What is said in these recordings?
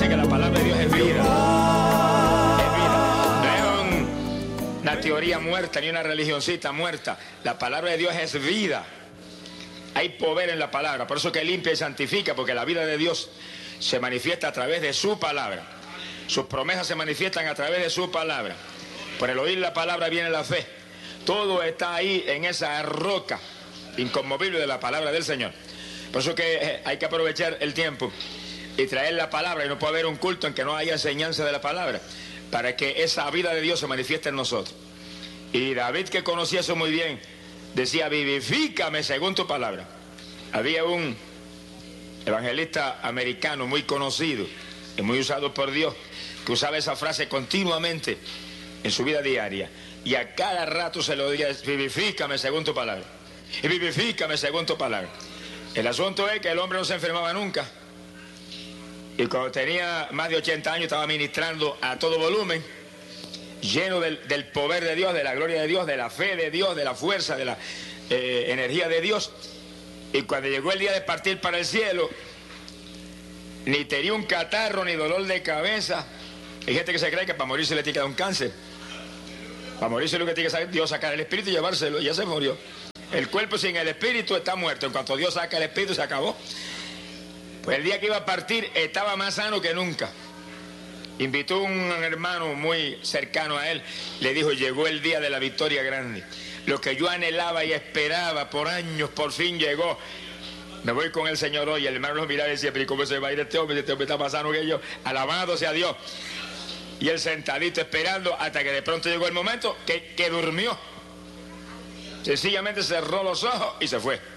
dice que la palabra de Dios es vida. Es vida. No es una teoría muerta ni una religioncita muerta. La palabra de Dios es vida. Hay poder en la palabra. Por eso que limpia y santifica, porque la vida de Dios se manifiesta a través de su palabra. Sus promesas se manifiestan a través de su palabra. Por el oír la palabra viene la fe. Todo está ahí en esa roca inconmovible de la palabra del Señor. Por eso que hay que aprovechar el tiempo y traer la palabra, y no puede haber un culto en que no haya enseñanza de la palabra, para que esa vida de Dios se manifieste en nosotros. Y David, que conocía eso muy bien, decía: vivifícame según tu palabra. Había un evangelista americano muy conocido y muy usado por Dios, que usaba esa frase continuamente en su vida diaria, y a cada rato se lo decía: vivifícame según tu palabra, y vivifícame según tu palabra. El asunto es que el hombre no se enfermaba nunca, y cuando tenía más de 80 años estaba ministrando a todo volumen, lleno del poder de Dios, de la gloria de Dios, de la fe de Dios, de la fuerza, de la energía de Dios. Y cuando llegó el día de partir para el cielo, ni tenía un catarro ni dolor de cabeza. Hay gente que se cree que para morirse le tiene que dar un cáncer. Para morirse lo que tiene que hacer Dios, sacar el espíritu y llevárselo, y ya se murió. El cuerpo sin el espíritu está muerto. En cuanto Dios saca el espíritu, se acabó. Pues el día que iba a partir estaba más sano que nunca. Invitó a un hermano muy cercano a él, le dijo: llegó el día de la victoria grande. Lo que yo anhelaba y esperaba por años, por fin llegó. Me voy con el Señor hoy. El hermano lo miraba y decía: pero ¿cómo se va a ir este hombre? Este hombre está más sano que yo. Alabado sea Dios. Y él sentadito esperando, hasta que de pronto llegó el momento que durmió. Sencillamente cerró los ojos y se fue.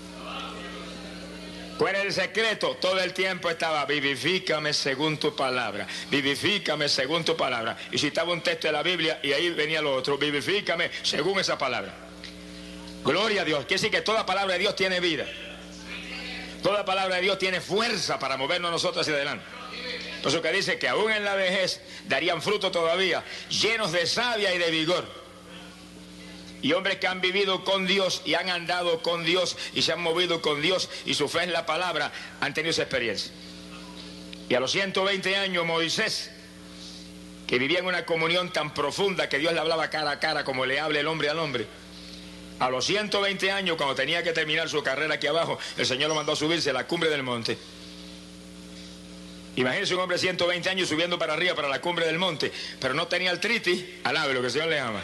¿Cuál era el secreto? Todo el tiempo estaba: vivifícame según tu palabra, vivifícame según tu palabra. Y citaba un texto de la Biblia y ahí venía lo otro: vivifícame según esa palabra. Gloria a Dios. Quiere decir que toda palabra de Dios tiene vida. Toda palabra de Dios tiene fuerza para movernos nosotros hacia adelante. Por eso que dice que aún en la vejez darían fruto todavía, llenos de savia y de vigor. Y hombres que han vivido con Dios y han andado con Dios y se han movido con Dios y su fe en la palabra, han tenido esa experiencia. Y a los 120 años Moisés, que vivía en una comunión tan profunda que Dios le hablaba cara a cara como le habla el hombre al hombre, a los 120 años, cuando tenía que terminar su carrera aquí abajo, el Señor lo mandó a subirse a la cumbre del monte. Imagínense un hombre de 120 años subiendo para arriba, para la cumbre del monte, pero no tenía artritis, alabe lo que el Señor le ama.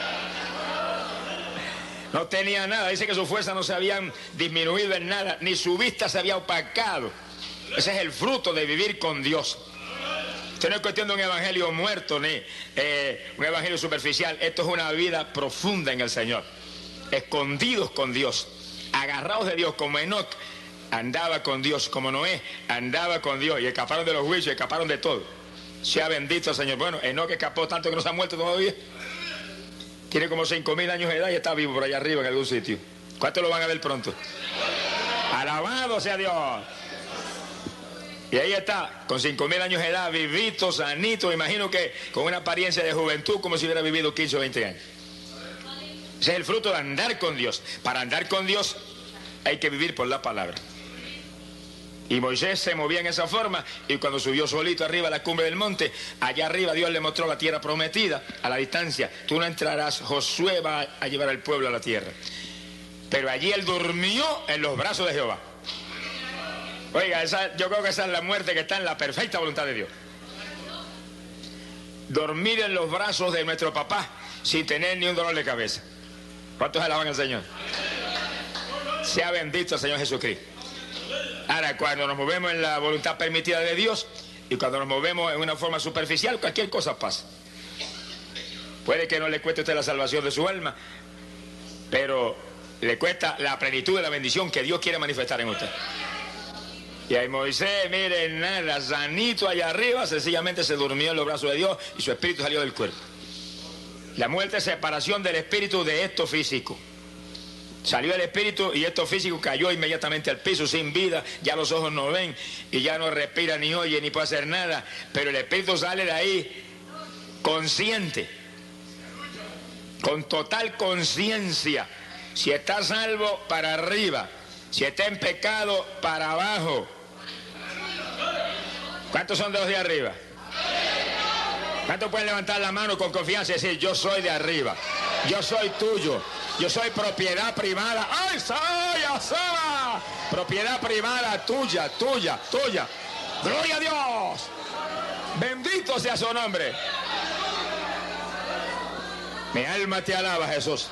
No tenía nada, dice que sus fuerzas no se habían disminuido en nada, ni su vista se había opacado. Ese es el fruto de vivir con Dios. Esto no es cuestión de un evangelio muerto, ni un evangelio superficial. Esto es una vida profunda en el Señor. Escondidos con Dios, agarrados de Dios, como Enoc andaba con Dios, como Noé andaba con Dios, y escaparon de los juicios, escaparon de todo. Sea bendito el Señor. Bueno, Enoc escapó tanto que no se ha muerto todavía. Tiene como 5.000 años de edad y está vivo por allá arriba en algún sitio. ¿Cuántos lo van a ver pronto? Alabado sea Dios. Y ahí está, con 5.000 años de edad, vivito, sanito, imagino que con una apariencia de juventud, como si hubiera vivido 15 o 20 años. Ese es el fruto de andar con Dios. Para andar con Dios hay que vivir por la palabra. Y Moisés se movía en esa forma, y cuando subió solito arriba a la cumbre del monte, allá arriba Dios le mostró la tierra prometida a la distancia. Tú no entrarás, Josué va a llevar al pueblo a la tierra. Pero allí él durmió en los brazos de Jehová. Oiga, yo creo que esa es la muerte que está en la perfecta voluntad de Dios. Dormir en los brazos de nuestro papá sin tener ni un dolor de cabeza. ¿Cuántos alaban al Señor? Sea bendito el Señor Jesucristo. Ahora, cuando nos movemos en la voluntad permitida de Dios y cuando nos movemos en una forma superficial, cualquier cosa pasa. Puede que no le cueste a usted la salvación de su alma, pero le cuesta la plenitud de la bendición que Dios quiere manifestar en usted. Y ahí Moisés, miren, nada, sanito allá arriba, sencillamente se durmió en los brazos de Dios y su espíritu salió del cuerpo. La muerte es separación del espíritu de esto físico. Salió el espíritu y esto físico cayó inmediatamente al piso sin vida, ya los ojos no ven y ya no respira ni oye ni puede hacer nada, pero el espíritu sale de ahí consciente, con total conciencia. Si está salvo, para arriba; si está en pecado, para abajo. ¿Cuántos son de los de arriba? ¿Cuántos pueden levantar la mano con confianza y decir, yo soy de arriba, yo soy tuyo, yo soy propiedad privada? ¡Ay, Saba! Propiedad privada tuya, tuya, tuya. ¡Gloria a Dios! Bendito sea su nombre. Mi alma te alaba, Jesús.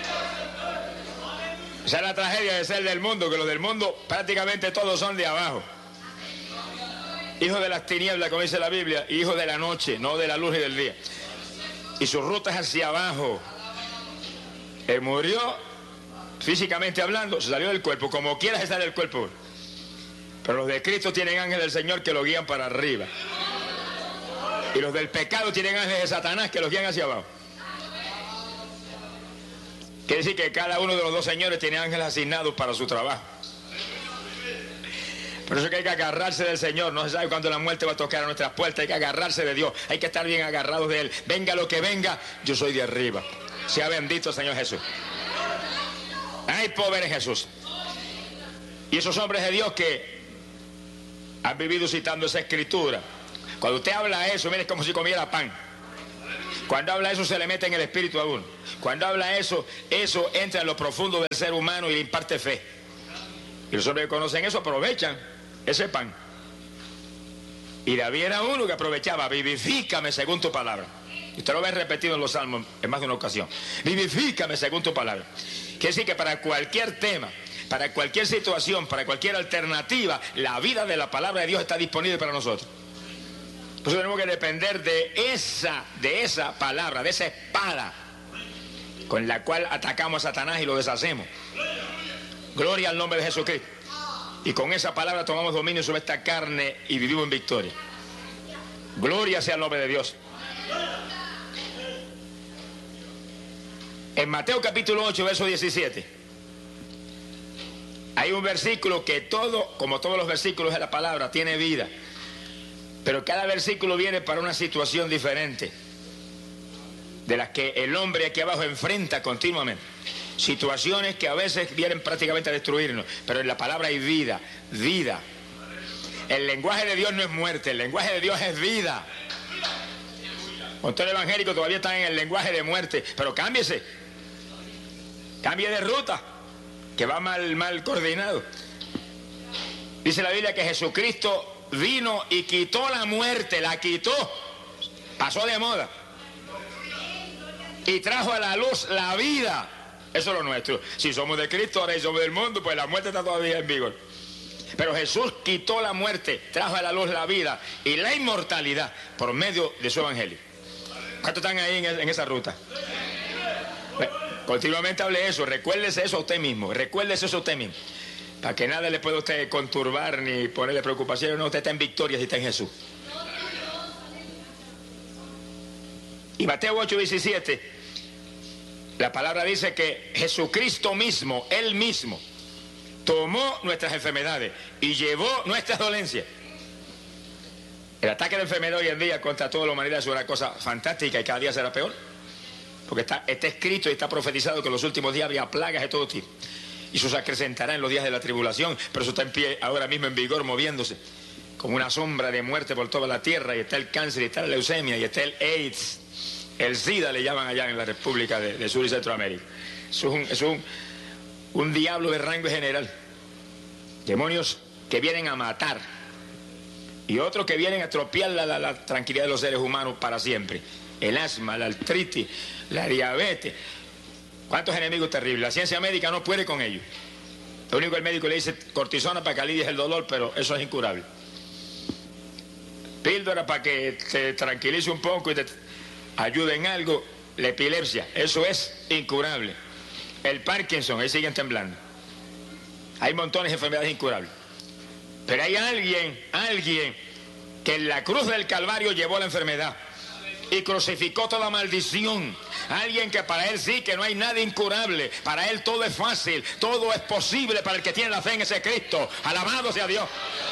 Esa es la tragedia de ser del mundo, que los del mundo prácticamente todos son de abajo. Hijos de las tinieblas, como dice la Biblia, y hijos de la noche, no de la luz y del día. Y su ruta es hacia abajo. Él murió, físicamente hablando, se salió del cuerpo, como quiera se sale del cuerpo. Pero los de Cristo tienen ángeles del Señor que los guían para arriba. Y los del pecado tienen ángeles de Satanás que los guían hacia abajo. Quiere decir que cada uno de los dos señores tiene ángeles asignados para su trabajo. Por eso que hay que agarrarse del Señor. No se sabe cuándo la muerte va a tocar a nuestras puertas. Hay que agarrarse de Dios. Hay que estar bien agarrados de Él. Venga lo que venga, yo soy de arriba. Sea bendito el Señor Jesús. Hay poder en Jesús. Y esos hombres de Dios que han vivido citando esa escritura. Cuando usted habla eso, mire, es como si comiera pan. Cuando habla eso se le mete en el espíritu a uno. Cuando habla eso, eso entra en lo profundo del ser humano y le imparte fe. Y los hombres que conocen eso aprovechan ese pan. Y David era uno que aprovechaba, vivifícame según tu palabra. Y usted lo ve repetido en los salmos en más de una ocasión. Vivifícame según tu palabra. Quiere decir que para cualquier tema, para cualquier situación, para cualquier alternativa, la vida de la palabra de Dios está disponible para nosotros. Por eso tenemos que depender de esa palabra, de esa espada con la cual atacamos a Satanás y lo deshacemos. Gloria al nombre de Jesucristo. Y con esa palabra tomamos dominio sobre esta carne y vivimos en victoria. Gloria sea el nombre de Dios. En Mateo capítulo 8, verso 17, hay un versículo que como todos los versículos de la palabra, tiene vida. Pero cada versículo viene para una situación diferente, de las que el hombre aquí abajo enfrenta continuamente. Situaciones que a veces vienen prácticamente a destruirnos, pero en la palabra hay vida, vida. El lenguaje de Dios no es muerte, el lenguaje de Dios es vida. Usted evangélico todavía está en el lenguaje de muerte, pero cámbiese, cambie de ruta, que va mal coordinado. Dice la Biblia que Jesucristo vino y quitó la muerte, la quitó, pasó de moda, y trajo a la luz la vida. Eso es lo nuestro. Si somos de Cristo ahora y somos del mundo, pues la muerte está todavía en vigor. Pero Jesús quitó la muerte, trajo a la luz la vida y la inmortalidad por medio de su evangelio. ¿Cuántos están ahí en esa ruta? Continuamente hable eso, recuérdese eso a usted mismo, recuérdese eso a usted mismo, para que nada le pueda a usted conturbar ni ponerle preocupación. No, usted está en victoria si está en Jesús. Y Mateo 8, 17, la palabra dice que Jesucristo mismo, Él mismo, tomó nuestras enfermedades y llevó nuestras dolencias. El ataque de enfermedad hoy en día contra toda la humanidad es una cosa fantástica y cada día será peor. Porque está escrito y está profetizado que en los últimos días habría plagas de todo tipo. Y eso se acrecentará en los días de la tribulación, pero eso está en pie ahora mismo en vigor, moviéndose como una sombra de muerte por toda la tierra. Y está el cáncer, y está la leucemia, y está el AIDS. El SIDA le llaman allá en la República de Sur y Centroamérica. Es un diablo de rango general. Demonios que vienen a matar. Y otros que vienen a estropear la tranquilidad de los seres humanos para siempre. El asma, la artritis, la diabetes. ¿Cuántos enemigos terribles? La ciencia médica no puede con ellos. Lo único que el médico le dice cortisona para que alivies el dolor, pero eso es incurable. Píldora para que te tranquilice un poco y te ayude en algo. La epilepsia, eso es incurable. El Parkinson, ahí siguen temblando. Hay montones de enfermedades incurables. Pero hay alguien que en la cruz del Calvario llevó la enfermedad y crucificó toda maldición. Alguien que para él sí, que no hay nada incurable. Para él todo es fácil, todo es posible para el que tiene la fe en ese Cristo. Alabado sea Dios.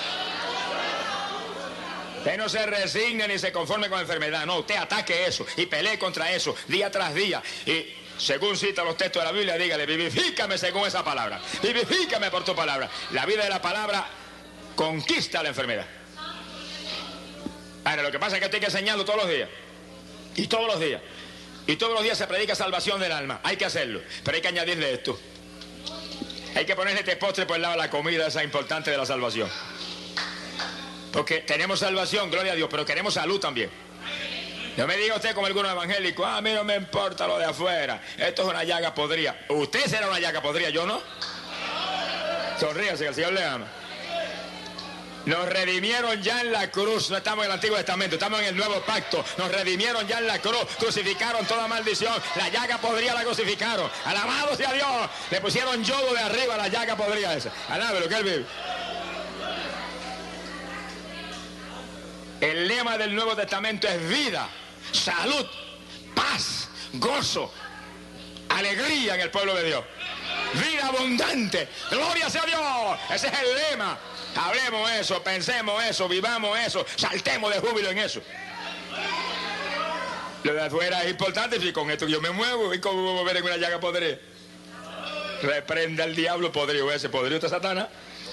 Usted no se resigne ni se conforme con la enfermedad. No, usted ataque eso y pelee contra eso día tras día. Y según cita los textos de la Biblia, dígale, vivifícame según esa palabra. Vivifícame por tu palabra. La vida de la palabra conquista la enfermedad. Ahora, lo que pasa es que esto hay que enseñarlo todos los días. Y todos los días. Y todos los días se predica salvación del alma. Hay que hacerlo. Pero hay que añadirle esto. Hay que ponerle este postre por el lado de la comida esa importante de la salvación. Porque tenemos salvación, gloria a Dios, pero queremos salud también. No me diga usted como algunos evangélicos, a mí no me importa lo de afuera. Esto es una llaga podrida. Usted será una llaga podrida, yo no. Sonríase, que el Señor le ama. Nos redimieron ya en la cruz. No estamos en el Antiguo Testamento, estamos en el Nuevo Pacto. Nos redimieron ya en la cruz. Crucificaron toda maldición. La llaga podrida la crucificaron. Alabado sea Dios. Le pusieron yodo de arriba a la llaga podrida esa. Alábelo, que Él vive. El lema del Nuevo Testamento es vida, salud, paz, gozo, alegría en el pueblo de Dios. Vida abundante. Gloria sea Dios. Ese es el lema. Hablemos eso, pensemos eso, vivamos eso, saltemos de júbilo en eso. Lo de afuera es importante, si con esto yo me muevo y como voy a mover en una llaga podrida. Reprenda al diablo podrido ese, podrido de Satanás.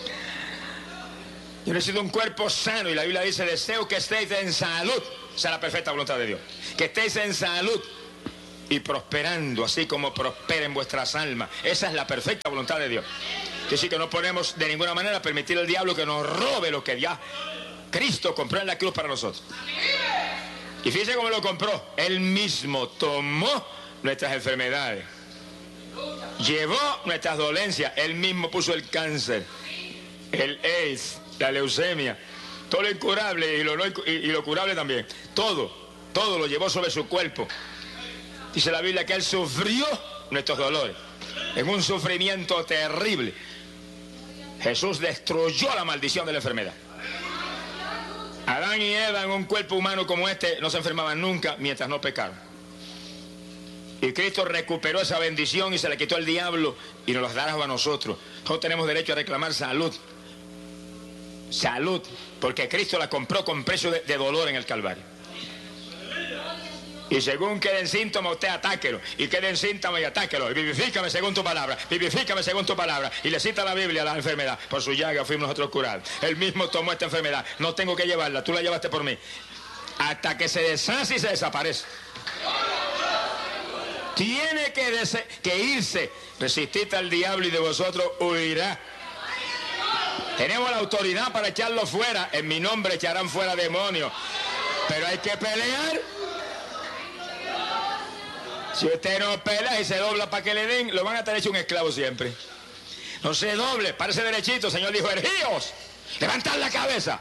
Yo necesito un cuerpo sano y la Biblia dice, deseo que estéis en salud. Esa es la perfecta voluntad de Dios. Que estéis en salud y prosperando, así como prosperen vuestras almas. Esa es la perfecta voluntad de Dios. Que sí, que no podemos de ninguna manera permitir al diablo que nos robe lo que ya Cristo compró en la cruz para nosotros. Y fíjense cómo lo compró. Él mismo tomó nuestras enfermedades, llevó nuestras dolencias. Él mismo puso el cáncer, el AIDS, la leucemia, todo lo incurable y lo curable también. Todo lo llevó sobre su cuerpo. Dice la Biblia que Él sufrió nuestros dolores en un sufrimiento terrible. Jesús destruyó la maldición de la enfermedad. Adán y Eva en un cuerpo humano como este no se enfermaban nunca mientras no pecaron. Y Cristo recuperó esa bendición y se la quitó al diablo y nos la dará a nosotros. Nosotros tenemos derecho a reclamar salud. Salud, porque Cristo la compró con precio de dolor en el Calvario. Y según queden síntomas, usted atáquelo. Y queden síntomas y atáquelo. Y vivifícame según tu palabra. Vivifícame según tu palabra. Y le cita la Biblia a la enfermedad. Por su llaga fuimos nosotros curados. Él mismo tomó esta enfermedad. No tengo que llevarla. Tú la llevaste por mí. Hasta que se deshace y se desaparece. Tiene que irse. Resistid al diablo y de vosotros huirá. Tenemos la autoridad para echarlo fuera. En mi nombre echarán fuera demonios. Pero hay que pelear. Si usted no pelea y se dobla para que le den, lo van a tener hecho un esclavo siempre. No se doble, parece derechito. El Señor dijo, erguíos, levantad la cabeza.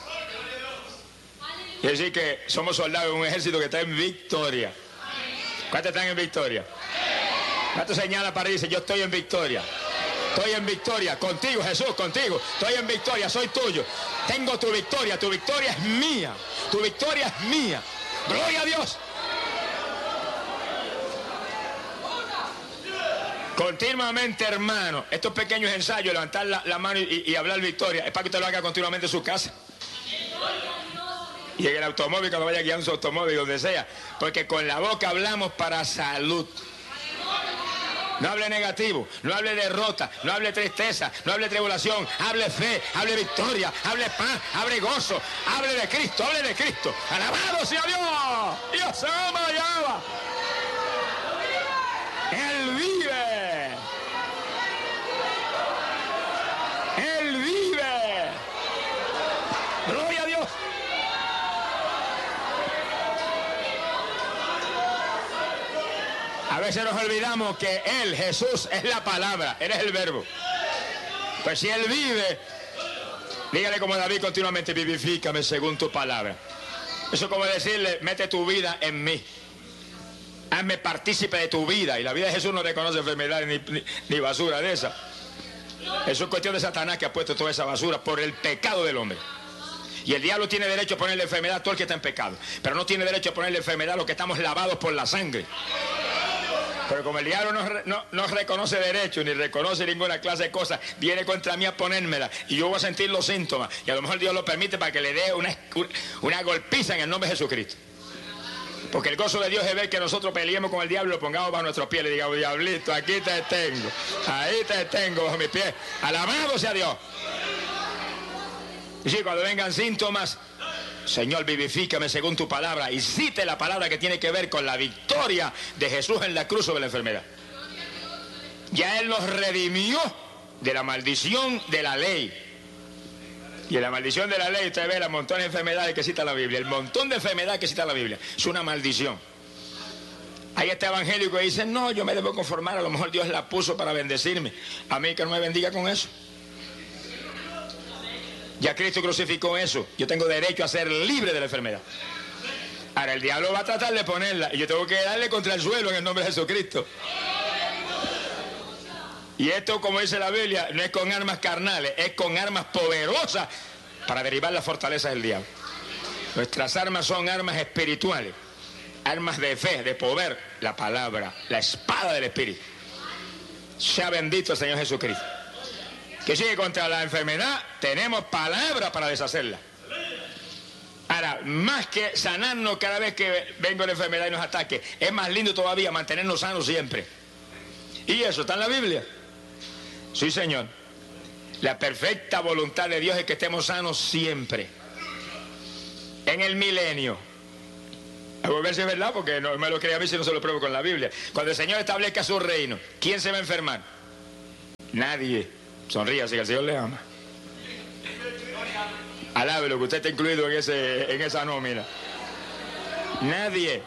Y decir que somos soldados de un ejército que está en victoria. ¿Cuántos están en victoria? ¿Cuántos señala para y dice, yo estoy en victoria? Estoy en victoria, contigo Jesús, contigo. Estoy en victoria, soy tuyo. Tengo tu victoria es mía. Tu victoria es mía. Gloria a Dios. Continuamente, hermano, estos pequeños ensayos, levantar la mano y hablar victoria, es para que usted lo haga continuamente en su casa. Y en el automóvil, cuando vaya guiando su automóvil, donde sea. Porque con la boca hablamos para salud. No hable negativo, no hable derrota, no hable tristeza, no hable tribulación, hable fe, hable victoria, hable paz, hable gozo, hable de Cristo, hable de Cristo. ¡Alabado sea Dios! ¡Dios ama y ama! ¡Él vive! ¡Él vive! ¡Gloria a Dios! A veces nos olvidamos que Él, Jesús, es la palabra, Él es el verbo. Pues si Él vive, dígale como David continuamente, vivifícame según tu palabra. Eso es como decirle, mete tu vida en mí. Hazme partícipe de tu vida. Y la vida de Jesús no reconoce enfermedades ni basura de esa. Eso es cuestión de Satanás que ha puesto toda esa basura por el pecado del hombre. Y el diablo tiene derecho a ponerle enfermedad a todo el que está en pecado. Pero no tiene derecho a ponerle enfermedad a los que estamos lavados por la sangre. Pero como el diablo no reconoce derecho ni reconoce ninguna clase de cosas, viene contra mí a ponérmela y yo voy a sentir los síntomas. Y a lo mejor Dios lo permite para que le dé una golpiza en el nombre de Jesucristo. Porque el gozo de Dios es ver que nosotros peleemos con el diablo y lo pongamos bajo nuestros pies y le digamos, diablito, aquí te tengo, ahí te tengo bajo mis pies. Alabado sea Dios. Y sí, cuando vengan síntomas, Señor, vivifícame según tu palabra, y cite la palabra que tiene que ver con la victoria de Jesús en la cruz sobre la enfermedad. Ya Él nos redimió de la maldición de la ley. Y en la maldición de la ley usted ve el montón de enfermedades que cita la Biblia. El montón de enfermedades que cita la Biblia es una maldición. Hay este evangélico que dice, no, yo me debo conformar, a lo mejor Dios la puso para bendecirme. A mí que no me bendiga con eso. Ya Cristo crucificó eso. Yo tengo derecho a ser libre de la enfermedad. Ahora el diablo va a tratar de ponerla y yo tengo que darle contra el suelo en el nombre de Jesucristo. Y esto, como dice la Biblia, no es con armas carnales, es con armas poderosas para derribar las fortalezas del diablo. Nuestras armas son armas espirituales, armas de fe, de poder, la palabra, la espada del Espíritu. Sea bendito el Señor Jesucristo. Que sigue contra la enfermedad, tenemos palabra para deshacerla. Ahora, más que sanarnos cada vez que venga la enfermedad y nos ataque, es más lindo todavía mantenernos sanos siempre. Y eso está en la Biblia. Sí, Señor. La perfecta voluntad de Dios es que estemos sanos siempre. En el milenio. A ver si es verdad, porque no me lo crea a mí si no se lo pruebo con la Biblia. Cuando el Señor establezca su reino, ¿quién se va a enfermar? Nadie. Sonríe, así que el Señor le ama. Alábelo, que usted está incluido en esa nómina. Nadie.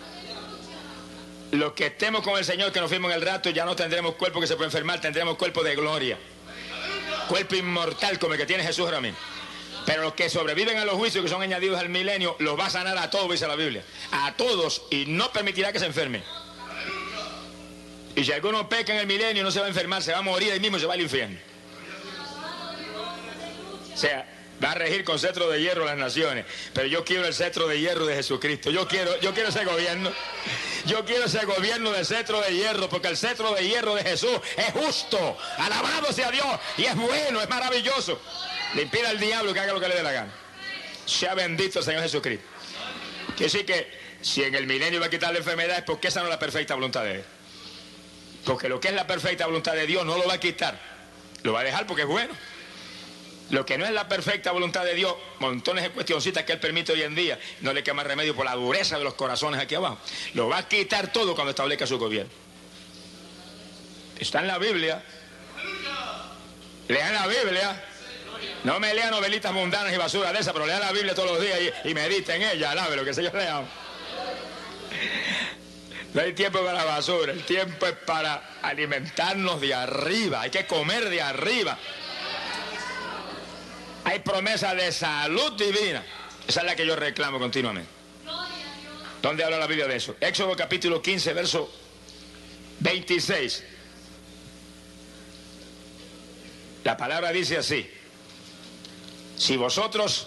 Los que estemos con el Señor, que nos fuimos en el rato, ya no tendremos cuerpo que se puede enfermar, tendremos cuerpo de gloria. Cuerpo inmortal como el que tiene Jesús ahora mismo. Pero los que sobreviven a los juicios que son añadidos al milenio, los va a sanar a todos, dice la Biblia. A todos, y no permitirá que se enfermen. Y si alguno peca en el milenio, no se va a enfermar, se va a morir ahí mismo y se va al infierno. O sea, va a regir con cetro de hierro las naciones. Pero yo quiero el cetro de hierro de Jesucristo. Yo quiero ese gobierno. Yo quiero ese gobierno de cetro de hierro, porque el cetro de hierro de Jesús es justo. Alabado sea Dios. Y es bueno, es maravilloso. Le impide al diablo que haga lo que le dé la gana. Sea bendito el Señor Jesucristo. Quiere decir que si en el milenio va a quitar la enfermedad, es porque esa no es la perfecta voluntad de Él. Porque lo que es la perfecta voluntad de Dios no lo va a quitar. Lo va a dejar porque es bueno. Lo que no es la perfecta voluntad de Dios, montones de cuestioncitas que Él permite hoy en día, no le queda más remedio por la dureza de los corazones aquí abajo. Lo va a quitar todo cuando establezca su gobierno. Está en la Biblia. Lean la Biblia. No me lean novelitas mundanas y basura de esas, pero lean la Biblia todos los días y mediten en ella. Alabe lo que el Señor le ama. No hay tiempo para la basura, el tiempo es para alimentarnos de arriba. Hay que comer de arriba. Hay promesa de salud divina. Esa es la que yo reclamo continuamente. ¿Dónde habla la Biblia de eso? Éxodo capítulo 15, verso 26. La palabra dice así: si vosotros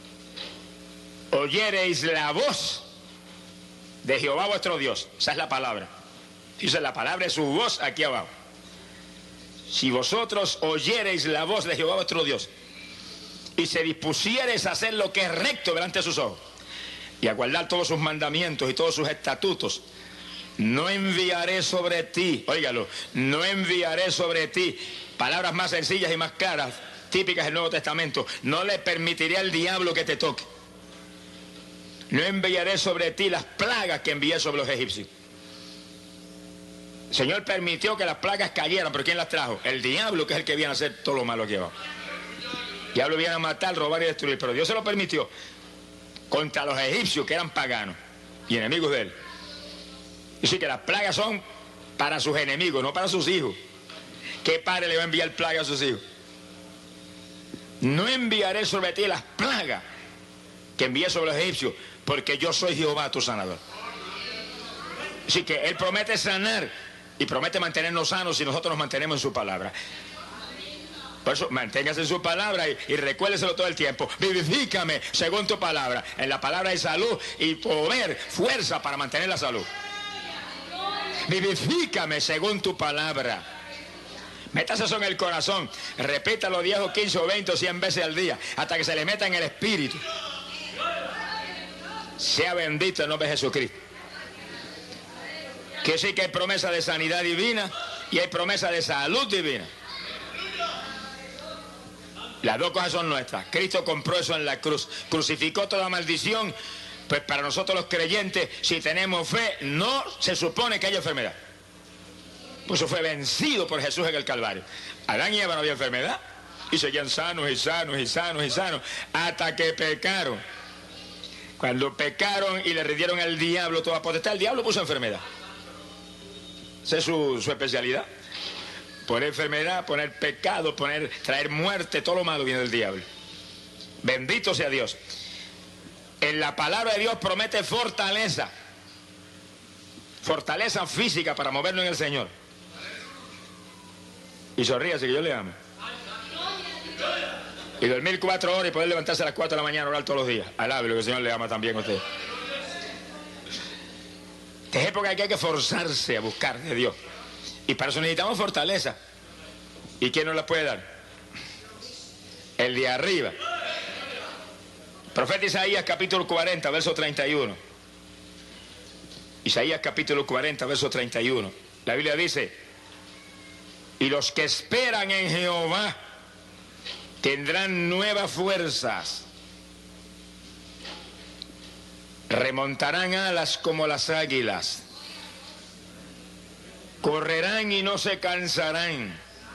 oyereis la voz de Jehová vuestro Dios, esa es la palabra. Dice, la palabra es su voz aquí abajo. Si vosotros oyereis la voz de Jehová vuestro Dios, y se dispusiereis a hacer lo que es recto delante de sus ojos, y a guardar todos sus mandamientos y todos sus estatutos, no enviaré sobre ti, óigalo, no enviaré sobre ti, palabras más sencillas y más claras, típicas del Nuevo Testamento, no le permitiré al diablo que te toque. No enviaré sobre ti las plagas que envié sobre los egipcios. El Señor permitió que las plagas cayeran, pero ¿quién las trajo? El diablo, que es el que viene a hacer todo lo malo aquí abajo. El diablo viene a matar, robar y destruir, pero Dios se lo permitió contra los egipcios, que eran paganos y enemigos de él. Y sí que las plagas son para sus enemigos, no para sus hijos. ¿Qué padre le va a enviar plagas a sus hijos? No enviaré sobre ti las plagas que envié sobre los egipcios, porque yo soy Jehová tu sanador. Así que Él promete sanar y promete mantenernos sanos si nosotros nos mantenemos en su palabra. Por eso, manténgase en su palabra y recuérdeselo todo el tiempo. Vivifícame según tu palabra. En la palabra hay salud y poder, fuerza para mantener la salud. Vivifícame según tu palabra. Métase eso en el corazón. Repítalo 10 o 15 o 20 o 100 veces al día, hasta que se le meta en el espíritu. Sea bendito el nombre de Jesucristo. Que sí que hay promesa de sanidad divina y hay promesa de salud divina. Las dos cosas son nuestras. Cristo compró eso en la cruz. Crucificó toda maldición. Pues para nosotros los creyentes, si tenemos fe, no se supone que haya enfermedad. Pues eso fue vencido por Jesús en el Calvario. Adán y Eva no había enfermedad. Y seguían sanos y sanos y sanos y sanos. Hasta que pecaron. Cuando pecaron y le rindieron al diablo toda potestad, el diablo puso enfermedad. Esa es su especialidad. Poner enfermedad, poner pecado, traer muerte, todo lo malo viene del diablo. Bendito sea Dios. En la palabra de Dios promete fortaleza. Fortaleza física para movernos en el Señor. Y sonríase que yo le amo. Y dormir 4 horas y poder levantarse a las 4 de la mañana a orar todos los días. Alábelo que el Señor le ama también a usted. Es época que hay que forzarse a buscar de Dios. Y para eso necesitamos fortaleza. ¿Y quién nos la puede dar? El de arriba. Profeta Isaías capítulo 40, verso 31. Isaías capítulo 40, verso 31. La Biblia dice: y los que esperan en Jehová tendrán nuevas fuerzas. Remontarán alas como las águilas. Correrán y no se cansarán.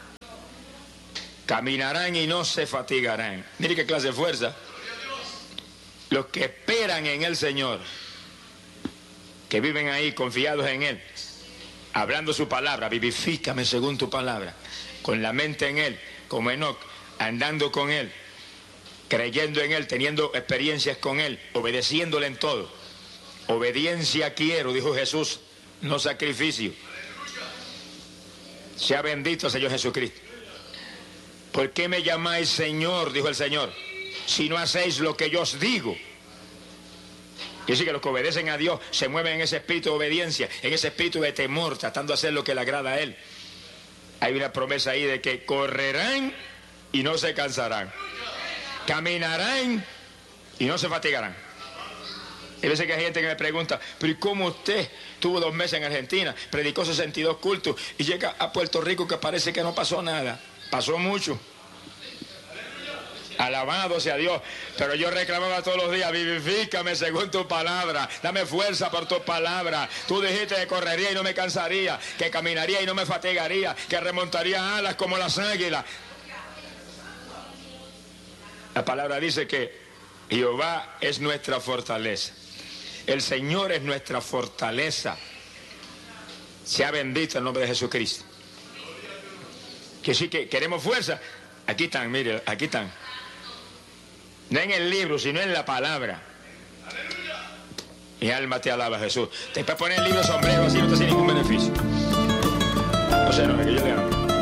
Caminarán y no se fatigarán. Mire qué clase de fuerza. Los que esperan en el Señor, que viven ahí confiados en Él, hablando su palabra, vivifícame según tu palabra, con la mente en Él, como Enoc, andando con Él, creyendo en Él, teniendo experiencias con Él, obedeciéndole en todo. Obediencia quiero, dijo Jesús, no sacrificio. Sea bendito el Señor Jesucristo. ¿Por qué me llamáis Señor? Dijo el Señor, si no hacéis lo que yo os digo. Quiere decir que los que obedecen a Dios se mueven en ese espíritu de obediencia, en ese espíritu de temor, tratando de hacer lo que le agrada a Él. Hay una promesa ahí de que correrán y no se cansarán. Caminarán y no se fatigarán. Y a veces que hay gente que me pregunta, pero ¿y cómo usted tuvo 2 meses en Argentina, predicó 62 cultos y llega a Puerto Rico que parece que no pasó nada? Pasó mucho. Alabado sea Dios. Pero yo reclamaba todos los días, vivifícame según tu palabra, dame fuerza por tu palabra. Tú dijiste que correría y no me cansaría, que caminaría y no me fatigaría, que remontaría alas como las águilas. La palabra dice que Jehová es nuestra fortaleza. El Señor es nuestra fortaleza. Sea bendito el nombre de Jesucristo. Que sí que queremos fuerza. Aquí están, mire, aquí están. No en el libro, sino en la palabra. Mi alma te alaba, Jesús. Te puedes poner el libro sombrero así, no te hace ningún beneficio. No sé, no, es que yo le amo.